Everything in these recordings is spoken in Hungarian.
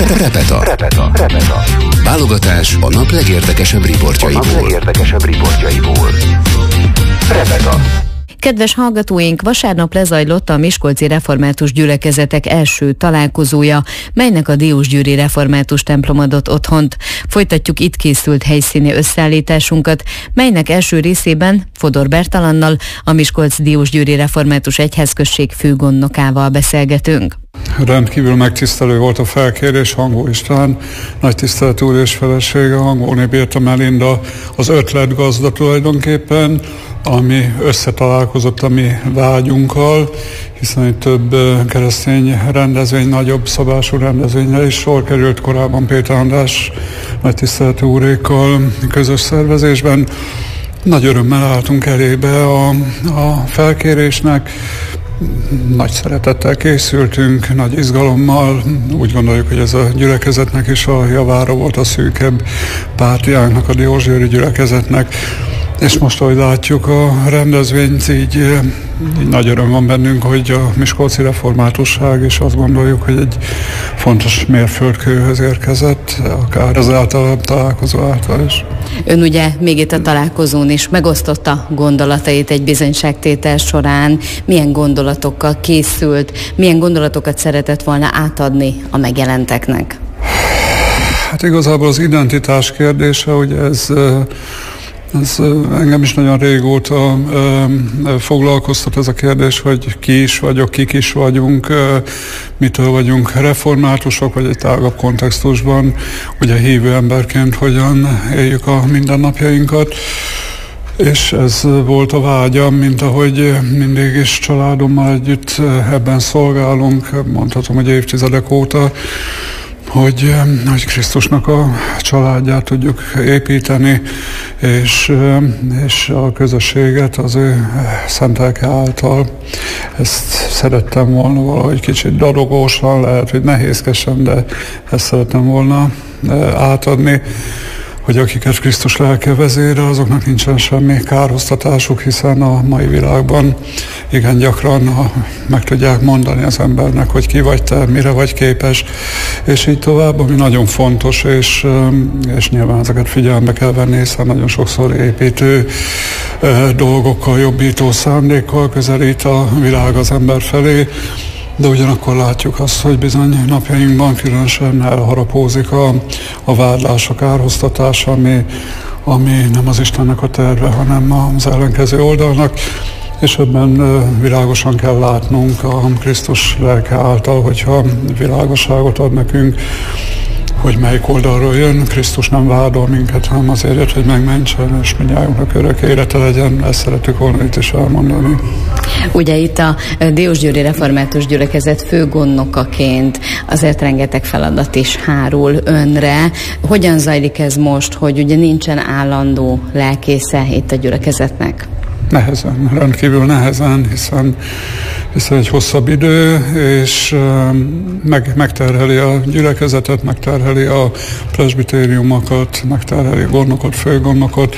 Repeta. Válogatás a nap legérdekesebb riportjaiból. Repeta. Kedves hallgatóink, vasárnap lezajlott a miskolci református gyülekezetek első találkozója, melynek a Diósgyőri református templom adott otthont. Folytatjuk itt készült helyszíni összeállításunkat, melynek első részében Fodor Bertalannal, a Miskolc-Diósgyőri református egyházközség főgondnokával beszélgetünk. Rendkívül megtisztelő volt a felkérés, Hangó István, nagy tisztelet úr és felesége, Hangóné Birta Melinda, az ötletgazda tulajdonképpen, ami összetalálkozott a mi vágyunkkal, hiszen egy több keresztény rendezvény, nagyobb szabású rendezvényre is sor került korábban Péter András nagy tiszteletű úrékkal közös szervezésben. Nagy örömmel álltunk elébe a felkérésnek, nagy szeretettel készültünk, nagy izgalommal. Úgy gondoljuk, hogy ez a gyülekezetnek is a javára volt, a szűkebb pártjánknak, a diósgyőri gyülekezetnek. És most, ahogy látjuk a rendezvényt, így nagy öröm van bennünk, hogy a miskolci reformátusság, és azt gondoljuk, hogy egy fontos mérföldkőhöz érkezett, akár ezáltal a találkozó által is. Ön ugye még itt a találkozón is megosztotta gondolatait egy bizonyságtétel során. Milyen gondolatokkal készült, milyen gondolatokat szeretett volna átadni a megjelenteknek? Hát igazából az identitás kérdése, hogy ez engem is nagyon régóta foglalkoztat ez a kérdés, hogy ki is vagyok, kik is vagyunk, mitől vagyunk reformátusok, vagy egy tágabb kontextusban, ugye hívő emberként hogyan éljük a mindennapjainkat. És ez volt a vágyam, mint ahogy mindig is családommal együtt ebben szolgálunk, mondhatom, hogy évtizedek óta, hogy Krisztusnak a családját tudjuk építeni, és a közösséget az ő szent lelke által. Ezt szerettem volna valahogy kicsit darogósan, lehet, hogy nehézkesen, de ezt szerettem volna átadni, hogy akiket Krisztus lelke vezére, azoknak nincsen semmi károsztatásuk, hiszen a mai világban igen gyakran meg tudják mondani az embernek, hogy ki vagy te, mire vagy képes, és így tovább, ami nagyon fontos, és nyilván ezeket figyelembe kell venni, hiszen nagyon sokszor építő dolgokkal, jobbító szándékkal közelít a világ az ember felé, de ugyanakkor látjuk azt, hogy bizony napjainkban különösen elharapózik a vádlás, a kárhoztatás, ami nem az Istennek a terve, hanem az ellenkező oldalnak, és ebben világosan kell látnunk a Krisztus lelke által, hogyha világosságot ad nekünk, hogy melyik oldalról jön. Krisztus nem vádol minket, hanem azért jött, hogy megmentsen, és mindnyájunknak örök élete legyen. Ezt szeretük volna itt is elmondani. Ugye itt a Diósgyőri református gyülekezet főgondnokaként azért rengeteg feladat is hárul önre. Hogyan zajlik ez most, hogy ugye nincsen állandó lelkésze itt a gyülekezetnek? Nehezen, rendkívül nehezen, hiszen egy hosszabb idő, és megterheli a gyülekezetet, megterheli a presbitériumokat, megterheli a gondnokot, főgondnokot.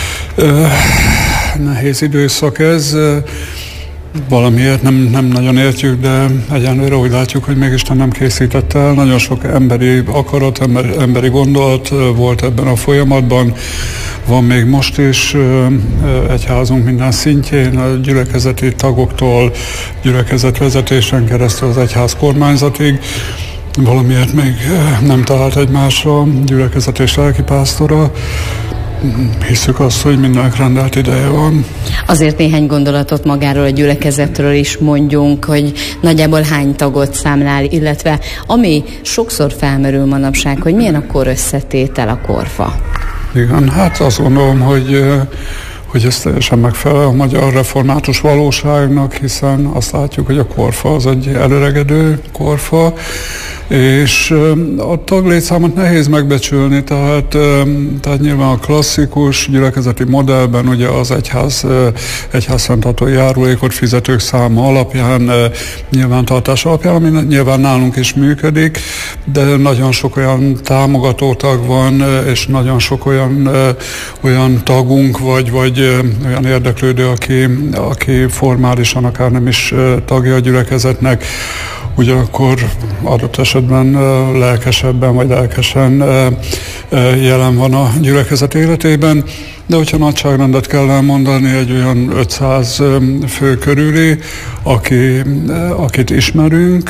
Nehéz időszak ez. Valamiért nem nagyon értjük, de egyenlőre úgy látjuk, hogy még Isten nem készített el. Nagyon sok emberi akarat, emberi gondolat volt ebben a folyamatban. Van még most is egyházunk minden szintjén, a gyülekezeti tagoktól, gyülekezetvezetésen keresztül az egyház kormányzatig. Valamiért még nem talált egymásra gyülekezet és lelkipásztora. Hiszük azt, hogy mindenek rendelt ideje van. Azért néhány gondolatot magáról a gyülekezetről is mondjunk, hogy nagyjából hány tagot számlál, illetve ami sokszor felmerül manapság, hogy milyen a kor összetétel, a korfa. Igen, hát azt gondolom, hogy ez teljesen megfelel a magyar református valóságnak, hiszen azt látjuk, hogy a korfa az egy elöregedő korfa, és a taglétszámot nehéz megbecsülni, tehát nyilván a klasszikus gyülekezeti modellben ugye az egyházfenntartó járulékot fizetők száma alapján, nyilvántartás alapján, ami nyilván nálunk is működik, de nagyon sok olyan támogató tag van, és nagyon sok olyan tagunk, vagy olyan érdeklődő, aki formálisan akár nem is tagja a gyülekezetnek, ugyanakkor adott esetben lelkesebben vagy lelkesen jelen van a gyülekezet életében, de hogyha nagyságrendet kell elmondani, egy olyan 500 fő körüli, akit ismerünk,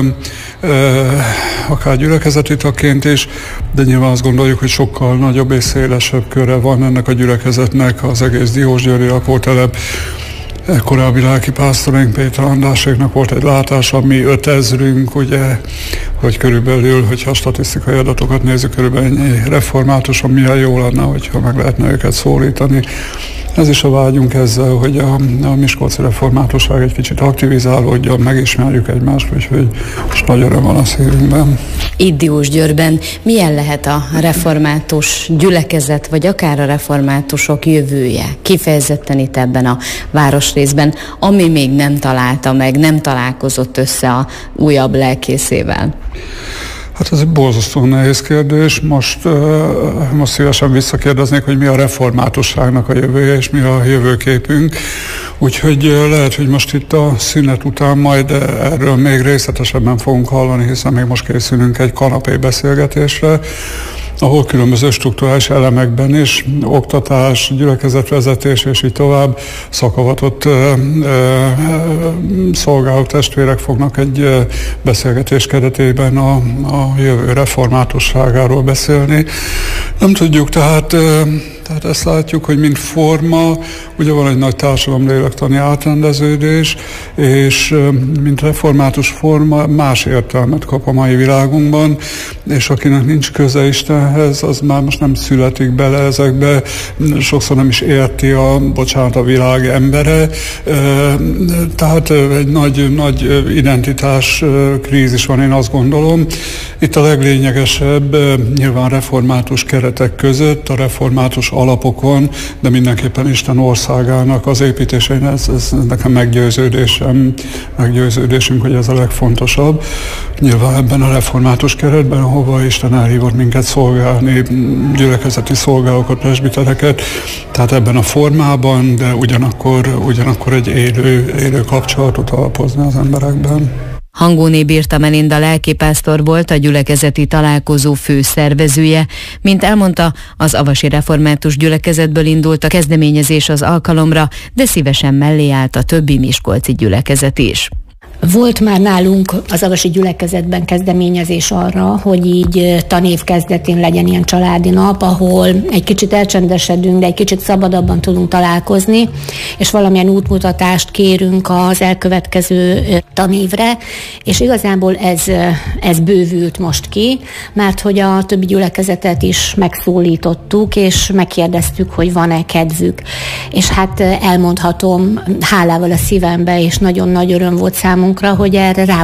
akár gyülekezeti tagként is, de nyilván azt gondoljuk, hogy sokkal nagyobb és szélesebb köre van ennek a gyülekezetnek, az egész diósgyőri lakótelep. Korábbi lelkipásztoraink, Péter Andráséknak volt egy látása, mi 5000-ünk, ugye, hogy körülbelül, hogyha a statisztikai adatokat nézzük, körülbelül ennyi reformátuson milyen jó lenne, hogyha meg lehetne őket szólítani. Ez is a vágyunk ezzel, hogy a miskolci reformátusság egy kicsit aktivizálódjon, megismerjük egymást, úgyhogy most nagy öröm van a szívünkben. Itt Diósgyőrben milyen lehet a református gyülekezet, vagy akár a reformátusok jövője, kifejezetten itt ebben a városrészben, ami még nem találta meg, nem találkozott össze a újabb lelkészével? Hát ez egy borzasztó nehéz kérdés. Most szívesen visszakérdeznék, hogy mi a reformátusságnak a jövője, és mi a jövőképünk. Úgyhogy lehet, hogy most itt a szünet után majd erről még részletesebben fogunk hallani, hiszen még most készülünk egy kanapé beszélgetésre, ahol különböző strukturális elemekben is, oktatás, gyülekezetvezetés és így tovább szakavatott szolgáló testvérek fognak egy beszélgetés keretében a jövő reformátusságáról beszélni. Nem tudjuk, tehát ezt látjuk, hogy mint forma, ugye van egy nagy társadalomlélektani átrendeződés, és mint református forma más értelmet kap a mai világunkban, és akinek nincs köze Istenhez, az már most nem születik bele ezekbe, sokszor nem is érti a világ embere, tehát egy nagy identitás krízis van, én azt gondolom. Itt a leglényegesebb nyilván református keretek között, a református alapokon, de mindenképpen Isten országának az építésén, ez nekem meggyőződésünk, hogy ez a legfontosabb. Nyilván ebben a református keretben, ahova Isten elhívott minket szolgálni, gyülekezeti szolgálókat, presbitereket, tehát ebben a formában, de ugyanakkor egy élő kapcsolatot alapozni az emberekben. Hangóné Birta Melinda lelkipásztor volt a gyülekezeti találkozó fő szervezője. Mint elmondta, az avasi református gyülekezetből indult a kezdeményezés az alkalomra, de szívesen mellé állt a többi miskolci gyülekezet is. Volt már nálunk az avasi gyülekezetben kezdeményezés arra, hogy így tanév kezdetén legyen ilyen családi nap, ahol egy kicsit elcsendesedünk, de egy kicsit szabadabban tudunk találkozni, és valamilyen útmutatást kérünk az elkövetkező tanévre, és igazából ez bővült most ki, mert hogy a többi gyülekezetet is megszólítottuk, és megkérdeztük, hogy van-e kedvük. És hát elmondhatom hálával a szívembe, és nagyon nagy öröm volt számunkra, hogy erre rá